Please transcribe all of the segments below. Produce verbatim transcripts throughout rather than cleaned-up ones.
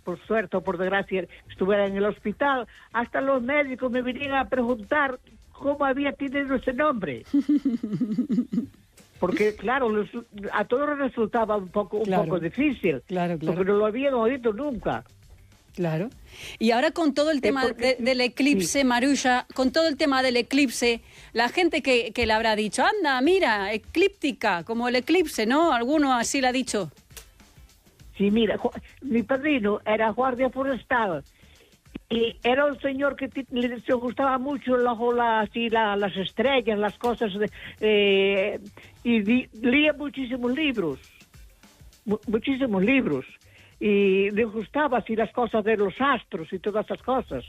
por suerte o por desgracia, estuviera en el hospital, hasta los médicos me venían a preguntar cómo había tenido ese nombre. Porque, claro, los, a todos resultaba un poco, un claro, poco difícil, claro, claro. porque no lo habían oído nunca. Claro. Y ahora con todo el tema porque, de, del eclipse, sí. Marusha, con todo el tema del eclipse, la gente que, que le habrá dicho, anda, mira, eclíptica, como el eclipse, ¿no? Alguno así le ha dicho. Sí, mira, mi padrino era guardia forestal y era un señor que le gustaba mucho la, la, así, la, las estrellas, las cosas, de, eh, y di, leía muchísimos libros, mu muchísimos libros. Y le gustaba así las cosas de los astros y todas esas cosas.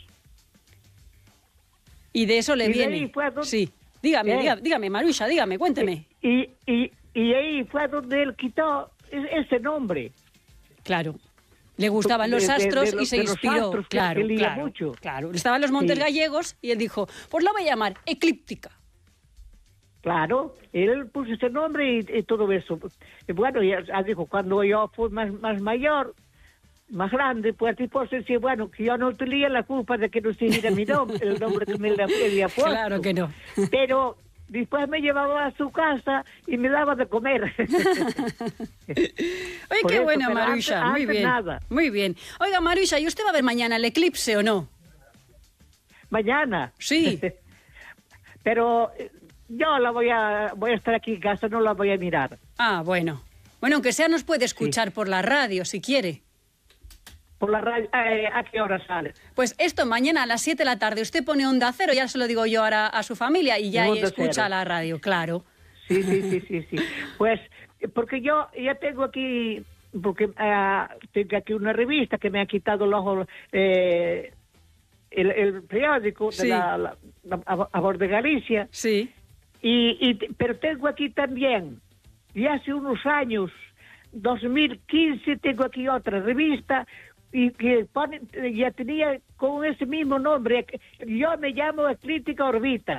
Y de eso le y viene. Donde... Sí. Dígame, ¿Eh? dígame, dígame, Marusha, dígame, cuénteme. Y, y, y ahí fue donde él quitó ese nombre. Claro. Le gustaban los astros de, de, de, y se inspiró. Astros, claro, que claro, mucho. claro. Estaban los montes sí. gallegos y él dijo, pues la voy a llamar eclíptica. Claro, él puso ese nombre y, y todo eso. Y bueno, ya, ya dijo, cuando yo fui más, más mayor, más grande, pues tipo decía, bueno, que yo no tenía la culpa de que no siguiera mi nombre, el nombre que me le había puesto. Claro que no. Pero después me llevaba a su casa y me daba de comer. Oye, Por qué eso, buena, Marusha, antes, muy antes bien. Nada. Muy bien. Oiga, Marusha, ¿y usted va a ver mañana el eclipse o no? ¿Mañana? Sí. Pero yo la voy a, voy a estar aquí en casa, no la voy a mirar. Ah, bueno. Bueno, aunque sea nos puede escuchar sí. por la radio, si quiere. Por la radio, eh, ¿a qué hora sale? Pues esto, mañana a las siete de la tarde, usted pone Onda Cero, ya se lo digo yo ahora a su familia, y ya escucha cero. la radio, claro. Sí, sí, sí, sí, sí. Pues, porque yo ya tengo aquí, porque uh, tengo aquí una revista que me ha quitado los, eh, el, el periódico sí. de la, la, la a, a Voz de Galicia. Sí. Y, y, pero tengo aquí también, y hace unos años, dos mil quince, tengo aquí otra revista, y que pone, ya tenía con ese mismo nombre. Yo me llamo Eclíptica Orbita.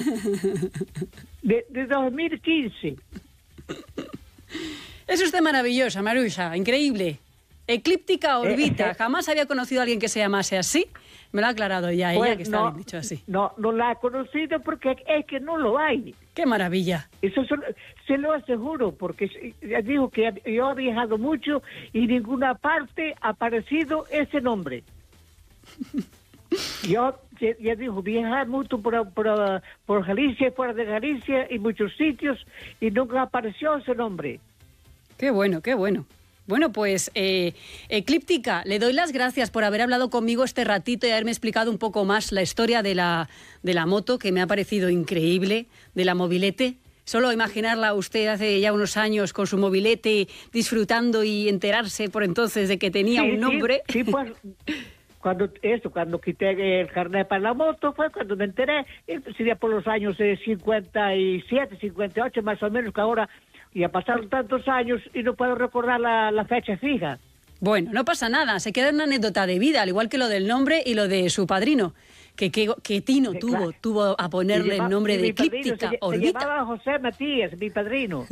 de, de dos mil quince. Es usted maravillosa, Marusha, increíble. Eclíptica Orbita. Eh, eh, Jamás había conocido a alguien que se llamase así. Me lo ha aclarado ya ella, pues que está no, bien dicho así. No, no la ha conocido porque es que no lo hay. ¡Qué maravilla! Eso se, se lo aseguro, porque ya digo que yo he viajado mucho y en ninguna parte ha aparecido ese nombre. Yo, ya digo, viajé mucho por, por, por Galicia, fuera de Galicia, y muchos sitios, y nunca apareció ese nombre. ¡Qué bueno, qué bueno! Bueno, pues, eh, Eclíptica, le doy las gracias por haber hablado conmigo este ratito y haberme explicado un poco más la historia de la, de la moto, que me ha parecido increíble, de la mobilete. Solo imaginarla usted hace ya unos años con su mobilete disfrutando y enterarse por entonces de que tenía sí, un nombre. Sí, sí, pues, cuando, eso, cuando quité el carnet para la moto fue cuando me enteré, sería por los años eh, cincuenta y siete, cincuenta y ocho más o menos, que ahora... Y ha pasado tantos años y no puedo recordar la, la fecha fija. Bueno, no pasa nada, se queda una anécdota de vida, al igual que lo del nombre y lo de su padrino. Que, que, que Tino sí, tuvo, claro. tuvo a ponerle lleva, el nombre de Eclíptica se, Orbita. Se llamaba José Matías, mi padrino.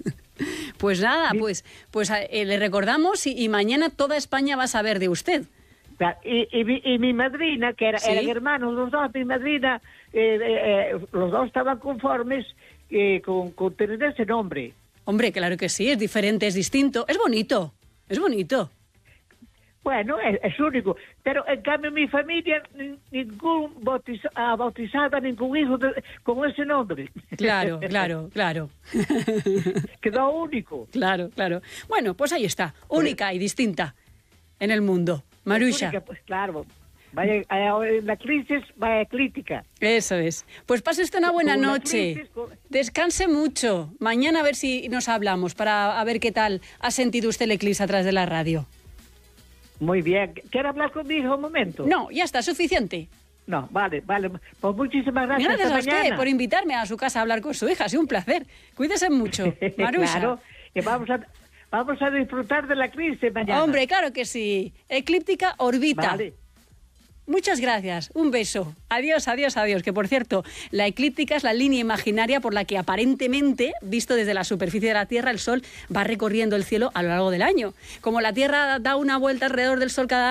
Pues nada, mi... pues, pues eh, le recordamos y, y mañana toda España va a saber de usted. Y, y, mi, y mi madrina, que era, ¿sí? eran hermanos los dos, mi madrina, eh, eh, los dos estaban conformes eh, con, con tener ese nombre. Hombre, claro que sí, es diferente, es distinto, es bonito, es bonito. Bueno, es, es único, pero en cambio mi familia, ningún bautiza, ha bautizado a ningún hijo de, con ese nombre. Claro, claro, claro. Quedó único. Claro, claro. Bueno, pues ahí está, única pues, y distinta en el mundo. Marusha. Única, pues claro. Vaya, en la crisis, vaya crítica. Eso es. Pues pase usted una buena con noche. Crisis, con... Descanse mucho. Mañana a ver si nos hablamos para a ver qué tal ha sentido usted el eclipse a través de la radio. Muy bien. ¿Quiere hablar conmigo un momento? No, ya está, suficiente. No, vale, vale. Pues muchísimas gracias. Gracias Hasta a usted mañana. por invitarme a su casa a hablar con su hija. Ha sido un placer. Cuídese mucho, Marusha. Claro, que vamos a, vamos a disfrutar de la crisis mañana. Hombre, claro que sí. Eclíptica Orbita. Vale. Muchas gracias, un beso. Adiós, adiós, adiós. Que por cierto, la eclíptica es la línea imaginaria por la que aparentemente, visto desde la superficie de la Tierra, el Sol va recorriendo el cielo a lo largo del año. Como la Tierra da una vuelta alrededor del Sol cada